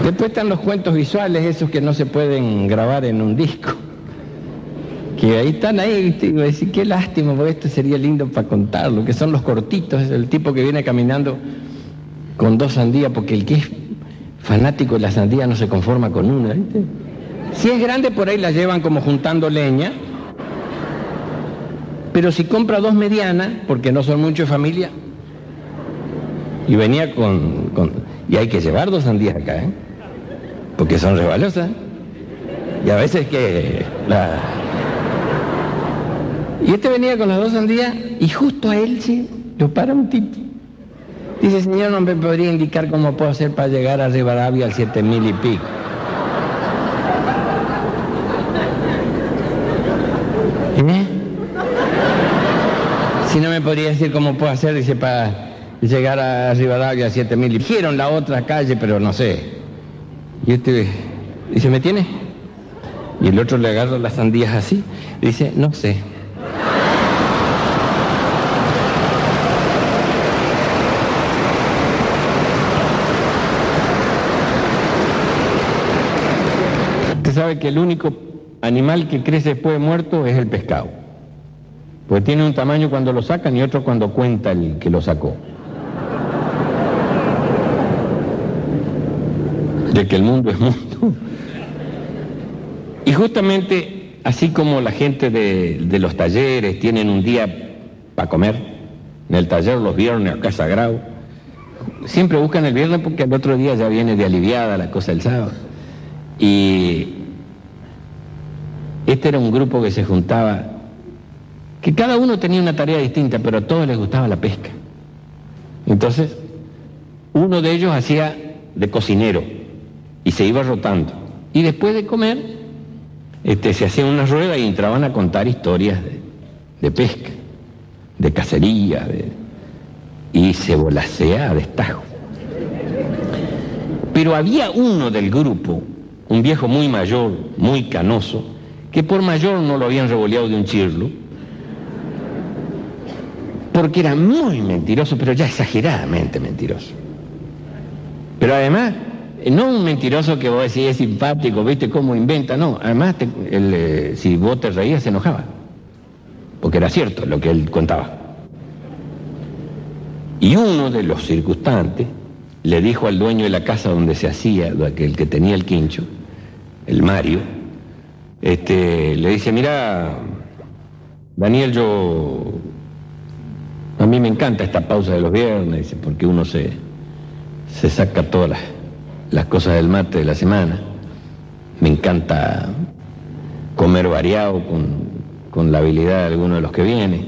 Después están los cuentos visuales, esos que no se pueden grabar en un disco. Que ahí están ahí, ¿viste? Y voy a decir, qué lástima, porque esto sería lindo para contarlo, que son los cortitos, es el tipo que viene caminando con 2 sandías, porque el que es fanático de la sandía no se conforma con una, ¿viste? Si es grande, por ahí la llevan como juntando leña, pero si compra 2 medianas, porque no son mucho de familia, y venía y hay que llevar 2 sandías acá, ¿eh? Porque son resbalosas, y a veces que y este venía con las 2 sandías, y justo a él lo para un tipo. Dice, señor, ¿no me podría indicar cómo puedo hacer para llegar a Rivadavia al 7000 y pico? Si no me podría decir cómo puedo hacer, dice, para llegar a Rivadavia a 7000. Dijeron la otra calle, pero no sé. Y este dice, ¿me tiene? Y el otro le agarra las sandías así, y dice, no sé. Usted sabe que el único animal que crece después de muerto es el pescado. Porque tiene un tamaño cuando lo sacan y otro cuando cuenta el que lo sacó. De que el mundo es mundo. Y justamente, así como la gente de los talleres tienen un día para comer, en el taller los viernes acá sagrado, siempre buscan el viernes porque al otro día ya viene de aliviada la cosa del sábado. Y este era un grupo que se juntaba, que cada uno tenía una tarea distinta, pero a todos les gustaba la pesca. Entonces, uno de ellos hacía de cocinero y se iba rotando. Y después de comer, se hacían una rueda y entraban a contar historias de pesca, de cacería, y se volasea a destajo. Pero había uno del grupo, un viejo muy mayor, muy canoso, que por mayor no lo habían revoleado de un chirlo, porque era muy mentiroso, pero ya exageradamente mentiroso. Pero además, no un mentiroso que vos decís es simpático, viste cómo inventa, no. Además, si vos te reías, se enojaba, porque era cierto lo que él contaba. Y uno de los circunstantes le dijo al dueño de la casa donde se hacía, el que tenía el quincho, el Mario, le dice, mira, Daniel, a mí me encanta esta pausa de los viernes, dice, porque uno se saca todas las cosas del mate de la semana. Me encanta comer variado con la habilidad de alguno de los que viene.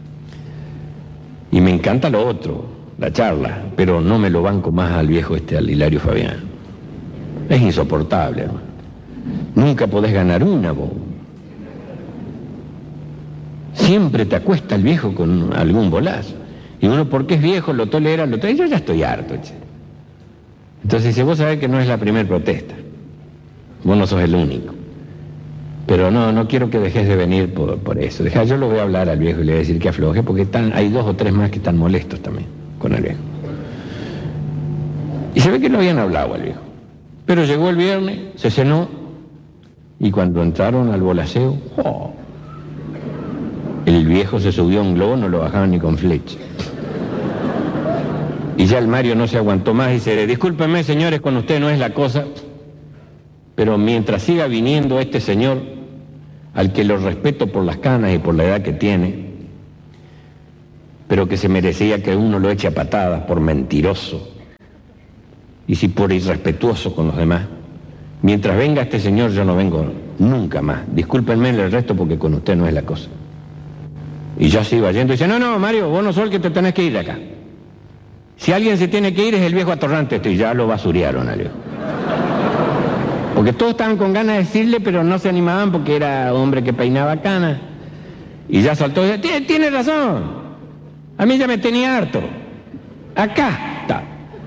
Y me encanta lo otro, la charla, pero no me lo banco más al viejo al Hilario Fabián. Es insoportable, hermano. Nunca podés ganar una, vos. Siempre te acuesta el viejo con algún bolazo. Y uno, porque es viejo, lo tolera, yo ya estoy harto, che. Entonces dice, vos sabés que no es la primera protesta. Vos no sos el único. Pero no quiero que dejes de venir por eso. Yo lo voy a hablar al viejo y le voy a decir que afloje, porque hay 2 o 3 más que están molestos también con el viejo. Y se ve que no habían hablado al viejo. Pero llegó el viernes, se cenó, y cuando entraron al bolaseo, ¡oh! El viejo se subió a un globo, no lo bajaban ni con flecha. Y ya el Mario no se aguantó más y dice, discúlpenme, señores, con usted no es la cosa, pero mientras siga viniendo este señor, al que lo respeto por las canas y por la edad que tiene, pero que se merecía que uno lo eche a patadas por mentiroso y si por irrespetuoso con los demás, mientras venga este señor yo no vengo nunca más. Discúlpenme el resto porque con usted no es la cosa. Y ya se iba yendo y dice, no, Mario, vos no sos el que te tenés que ir de acá. Si alguien se tiene que ir es el viejo atorrante y ya lo basurearon al viejo. Porque todos estaban con ganas de decirle, pero no se animaban porque era hombre que peinaba canas. Y ya saltó y dice, tiene razón, a mí ya me tenía harto. Acá está.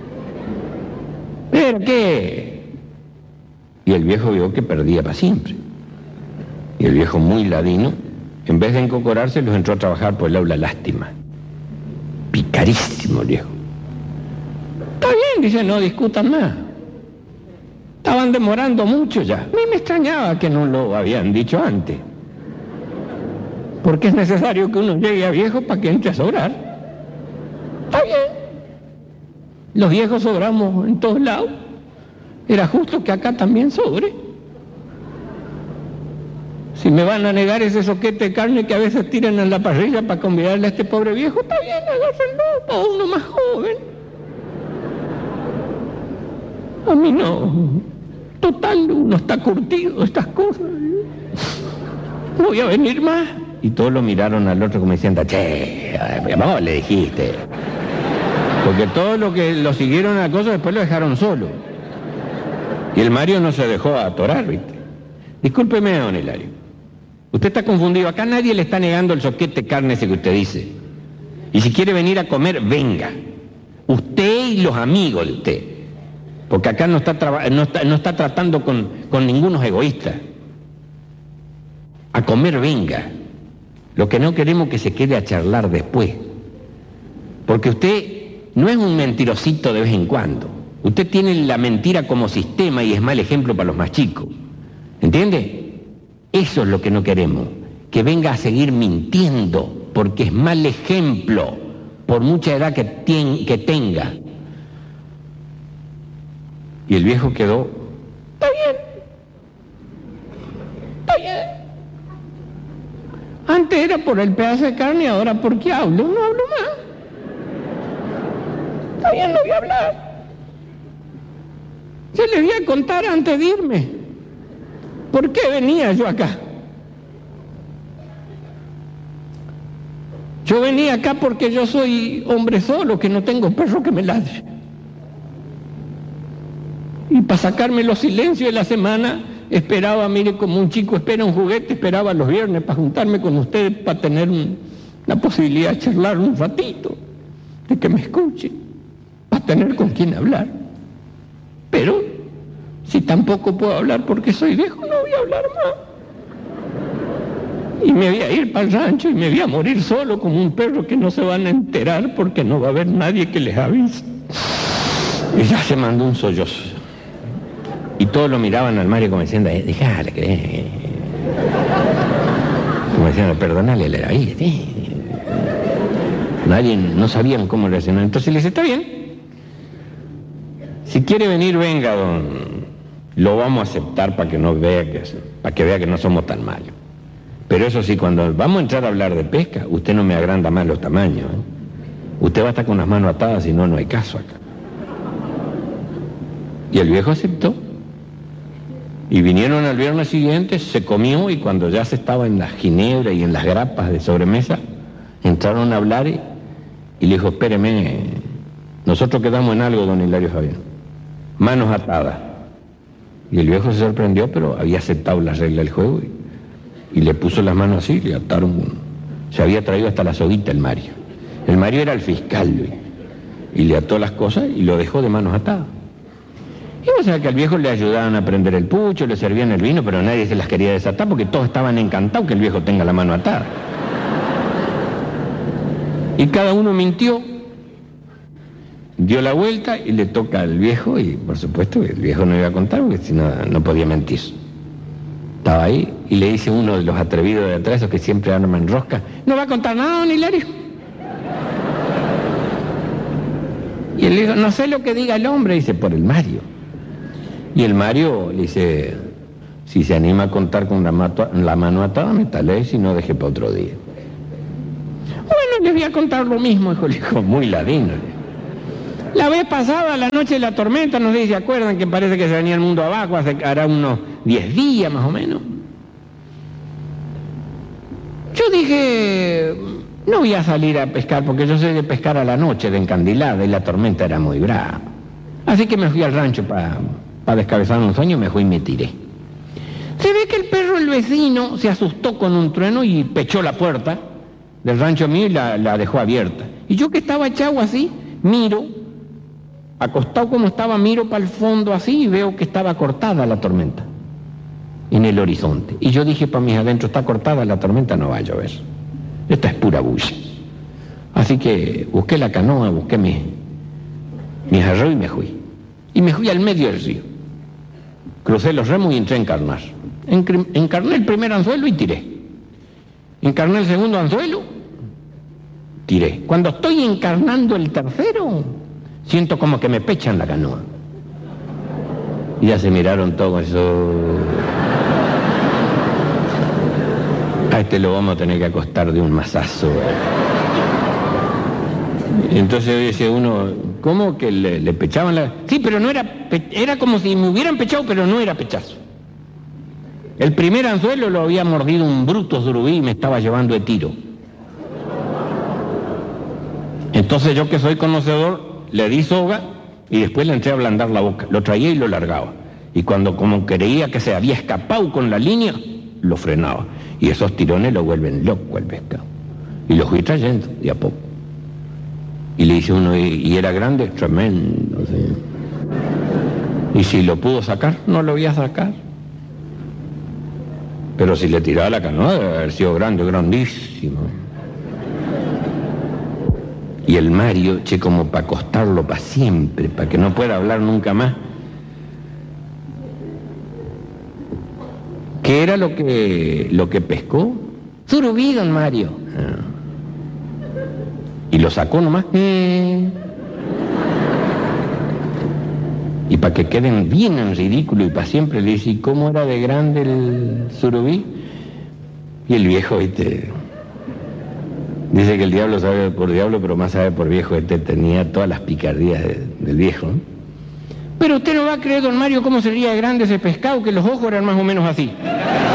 ¿Pero qué? Y el viejo vio que perdía para siempre. Y el viejo, muy ladino, en vez de encocorarse, los entró a trabajar por el aula lástima. Picarísimo el viejo. Está bien, dice, no discutan más. Estaban demorando mucho ya. A mí me extrañaba que no lo habían dicho antes. Porque es necesario que uno llegue a viejo para que entre a sobrar. Está bien. Los viejos sobramos en todos lados. Era justo que acá también sobre. Si me van a negar ese soquete de carne que a veces tiran en la parrilla para convidarle a este pobre viejo, está bien, agárrenlo para uno más joven. A mí no. Total, uno está curtido de estas cosas. No voy a venir más. Y todos lo miraron al otro como diciendo, che, vos le dijiste. Porque todos los que lo siguieron a la cosa después lo dejaron solo. Y el Mario no se dejó atorar, ¿viste? Discúlpeme, don Hilario. Usted está confundido. Acá nadie le está negando el soquete de carne ese que usted dice. Y si quiere venir a comer, venga. Usted y los amigos de usted. Porque acá no está tratando con ningunos egoístas. A comer, venga. Lo que no queremos es que se quede a charlar después. Porque usted no es un mentirosito de vez en cuando. Usted tiene la mentira como sistema y es mal ejemplo para los más chicos. ¿Entiende? Eso es lo que no queremos. Que venga a seguir mintiendo, porque es mal ejemplo, por mucha edad que tenga. Y el viejo quedó, está bien. Está bien. Antes era por el pedazo de carne, ahora ¿por qué hablo? No hablo más. Está bien, no voy a hablar. Se les voy a contar antes de irme. ¿Por qué venía yo acá? Yo venía acá porque yo soy hombre solo, que no tengo perro que me ladre. Y para sacarme los silencios de la semana, esperaba, mire, como un chico espera un juguete, esperaba los viernes para juntarme con ustedes, para tener la posibilidad de charlar un ratito, de que me escuchen, para tener con quién hablar. Pero, si tampoco puedo hablar porque soy viejo, no voy a hablar más. Y me voy a ir para el rancho y me voy a morir solo como un perro que no se van a enterar porque no va a haber nadie que les avise. Y ya se mandó un sollozo. Y todos lo miraban al Mario como diciendo, déjale que... Como diciendo, perdonale la vida. Nadie, no sabían cómo reaccionar. Entonces le dice, está bien. Si quiere venir, venga, don. Lo vamos a aceptar para que vea que no somos tan malos. Pero eso sí, cuando vamos a entrar a hablar de pesca, usted no me agranda más los tamaños. Usted va a estar con las manos atadas, si no, no hay caso acá. Y el viejo aceptó. Y vinieron al viernes siguiente, se comió, y cuando ya se estaba en las ginebras y en las grapas de sobremesa, entraron a hablar y le dijo, espéreme, nosotros quedamos en algo, don Hilario Javier. Manos atadas. Y el viejo se sorprendió, pero había aceptado las reglas del juego y le puso las manos así, le ataron. Se había traído hasta la soguita el Mario. El Mario era el fiscal, y le ató las cosas y lo dejó de manos atadas. Y o sea que al viejo le ayudaban a prender el pucho, le servían el vino, pero nadie se las quería desatar porque todos estaban encantados que el viejo tenga la mano atada. Y cada uno mintió, dio la vuelta y le toca al viejo, y por supuesto el viejo no iba a contar porque si no, no podía mentir. Estaba ahí y le dice uno de los atrevidos de atrás, esos que siempre arman rosca, no va a contar nada, don Hilario. Y él dijo, no sé lo que diga el hombre, dice, por el Mario. Y el Mario le dice, si se anima a contar con la mano atada, métale, si no, deje para otro día. Bueno, les voy a contar lo mismo, hijo, muy ladino. La vez pasada, la noche de la tormenta, no sé si se acuerdan que parece que se venía el mundo abajo, hará unos 10 días más o menos. Yo dije, no voy a salir a pescar porque yo soy de pescar a la noche, de encandilada, y la tormenta era muy brava. Así que me fui al rancho para descabezar un sueño, me fui y me tiré. Se ve que el perro del vecino se asustó con un trueno y pechó la puerta del rancho mío y la dejó abierta. Y yo que estaba echado así, miro, acostado como estaba, miro para el fondo así y veo que estaba cortada la tormenta en el horizonte. Y yo dije para mis adentro, está cortada la tormenta, no va a llover. Esta es pura bulla. Así que busqué la canoa, busqué mis arroyos y me fui. Y me fui al medio del río. Crucé los remos y entré a encarnar. Encarné el primer anzuelo y tiré. Encarné el segundo anzuelo, tiré. Cuando estoy encarnando el tercero, siento como que me pechan la canoa. Y ya se miraron todos eso. A este lo vamos a tener que acostar de un mazazo. Entonces dice uno, ¿cómo que le pechaban la...? Sí, pero no era como si me hubieran pechado, pero no era pechazo. El primer anzuelo lo había mordido un bruto surubí y me estaba llevando de tiro. Entonces yo, que soy conocedor, le di soga y después le entré a ablandar la boca. Lo traía y lo largaba. Y cuando como creía que se había escapado con la línea, lo frenaba. Y esos tirones lo vuelven loco al pescado. Y lo fui trayendo de a poco. Y le dice uno, ¿y era grande? Tremendo, sí. Y si lo pudo sacar, no lo voy a sacar. Pero si le tiraba la canoa, debe haber sido grande, grandísimo. Y el Mario, como para acostarlo para siempre, para que no pueda hablar nunca más. ¿Qué era lo que pescó? Surubí, don Mario. Ah. Y lo sacó nomás. Y para que queden bien en ridículo y para siempre, le dice, ¿y cómo era de grande el surubí? Y el viejo, ¿viste? Dice que el diablo sabe por diablo, pero más sabe por viejo. Tenía todas las picardías del viejo, ¿no? Pero usted no va a creer, don Mario, cómo sería de grande ese pescado, que los ojos eran más o menos así.